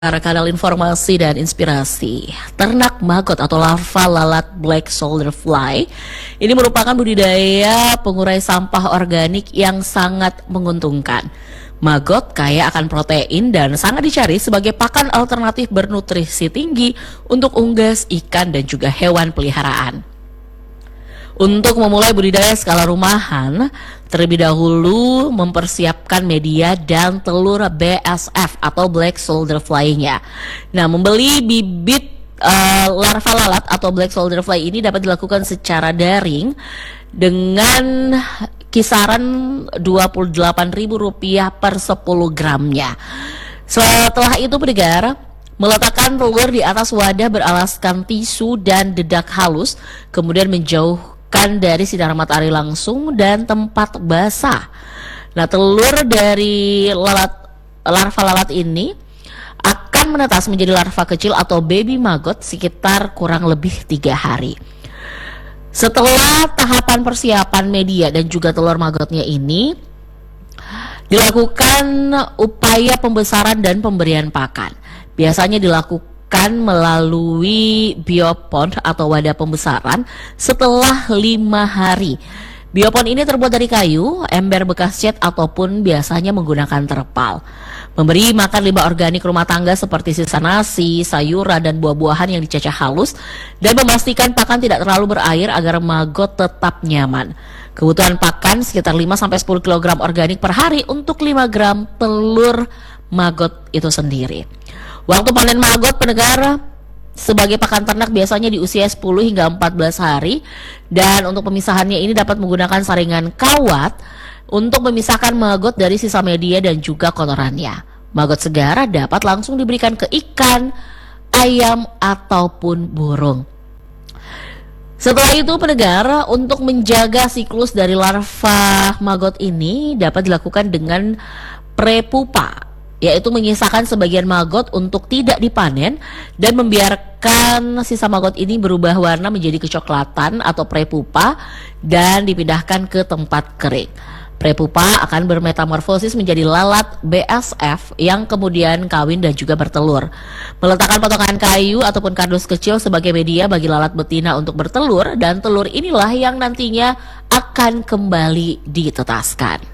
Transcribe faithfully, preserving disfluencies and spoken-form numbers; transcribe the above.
Kanal informasi dan inspirasi. Ternak maggot atau larva lalat black soldier fly ini merupakan budidaya pengurai sampah organik yang sangat menguntungkan. Maggot kaya akan protein dan sangat dicari sebagai pakan alternatif bernutrisi tinggi untuk unggas, ikan, dan juga hewan peliharaan. Untuk memulai budidaya skala rumahan, terlebih dahulu mempersiapkan media dan telur B S F atau black soldier fly-nya. Nah, membeli bibit uh, larva lalat atau black soldier fly ini dapat dilakukan secara daring dengan kisaran dua puluh delapan ribu rupiah per sepuluh gramnya. Setelah itu pendengar, meletakkan telur di atas wadah beralaskan tisu dan dedak halus, kemudian menjauh dari sinar matahari langsung dan tempat basah. Nah, telur dari lalat larva lalat ini akan menetas menjadi larva kecil atau baby maggot sekitar kurang lebih tiga hari. Setelah tahapan persiapan media dan juga telur maggotnya ini, dilakukan upaya pembesaran dan pemberian pakan. Biasanya dilakukan melalui biopond atau wadah pembesaran setelah lima hari. Biopond ini terbuat dari kayu, ember bekas cat ataupun biasanya menggunakan terpal. Memberi makan limbah organik rumah tangga seperti sisa nasi, sayuran, dan buah-buahan yang dicacah halus, dan memastikan pakan tidak terlalu berair agar maggot tetap nyaman. Kebutuhan pakan sekitar lima sampai sepuluh kilogram organik per hari untuk lima gram telur maggot itu sendiri. Waktu panen maggot pendengar sebagai pakan ternak biasanya di usia sepuluh hingga empat belas hari, dan untuk pemisahannya ini dapat menggunakan saringan kawat untuk memisahkan maggot dari sisa media dan juga kotorannya. Maggot segar dapat langsung diberikan ke ikan, ayam, ataupun burung. Setelah itu pendengar, untuk menjaga siklus dari larva maggot ini dapat dilakukan dengan prepupa, yaitu menyisakan sebagian maggot untuk tidak dipanen dan membiarkan sisa maggot ini berubah warna menjadi kecoklatan atau prepupa dan dipindahkan ke tempat kering. Prepupa akan bermetamorfosis menjadi lalat B S F yang kemudian kawin dan juga bertelur. Meletakkan potongan kayu ataupun kardus kecil sebagai media bagi lalat betina untuk bertelur, dan telur inilah yang nantinya akan kembali ditetaskan.